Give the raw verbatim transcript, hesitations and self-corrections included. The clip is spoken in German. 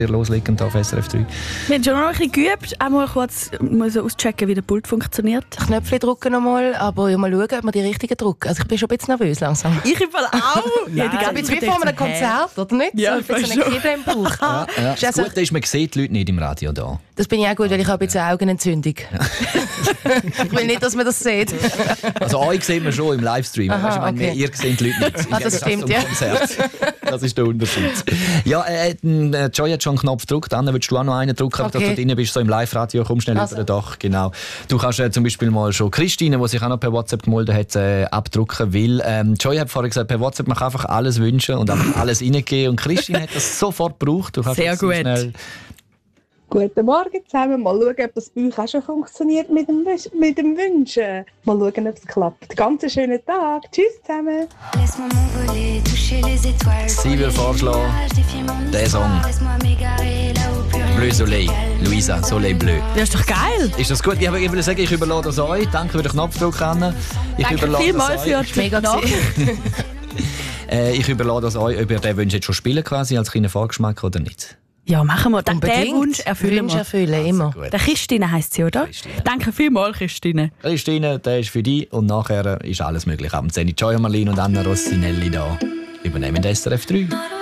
Loslegend auf S R F drei. Wir haben schon noch ein bisschen geübt. Einmal kurz muss auschecken, wie der Pult funktioniert. Knöpfchen drücken nochmal, aber mal schauen, ob wir die richtigen drücken. Also ich bin schon ein bisschen nervös langsam. Ich im Fall auch. Ja, die ein bisschen wie vor einem Konzert, oder nicht? Ja, so ein bisschen ein Kribbeln im Bauch. Ja, ja. Das Also, Gute ist, man sieht die Leute nicht im Radio da. das bin ich auch gut, weil ich habe jetzt eine Augenentzündung. Ich will nicht, dass man das sieht. Also euch sieht man schon im Livestream. Aha, weißt, ich meine, okay. ihr seht die Leute nicht. Ah, das stimmt, ja. Das ist der Unterschied. Ja, äh, äh, Joy hat schon einen Knopf gedrückt. Anne, willst du auch noch einen drücken, okay. dass du drin bist, so im Live-Radio? Komm schnell also. über den Dach. Genau. Du kannst äh, zum Beispiel mal schon Christine, die sich auch noch per WhatsApp gemeldet hat, äh, abdrucken, weil ähm, Joy hat vorhin gesagt, per WhatsApp man kann einfach alles wünschen und einfach alles reingeben. Und Christine hat das sofort gebraucht. Du kannst sehr gut. Schnell Guten Morgen zusammen. Mal schauen, ob das bei euch auch schon funktioniert mit dem, mit dem Wünschen. Mal schauen, ob es klappt. Ganz einen schönen Tag. Tschüss zusammen. Sie will vorschlagen, der Song Bleu Soleil, Luisa, Soleil Bleu. Das ist doch geil. Ist das gut? Ich würde sagen, ich überlasse das euch. Danke für den Knopfdruck, Anne. Ich Danke vielmals für die Mega Nachricht. äh, Ich überlasse das euch, ob ihr den Wunsch jetzt schon spielen quasi als kleinen Vorgeschmack oder nicht. Ja, machen wir. Den, den Unbedingt. Wunsch erfüllen Wunsch wir. erfüllen, immer. Gut. Der Christine heisst sie, oder? Christine. Danke vielmals, Christine. Christine, der ist für dich und nachher ist alles möglich. Abends sind Joy Marlin und Anna Rossinelli da. Übernehmen S R F drei.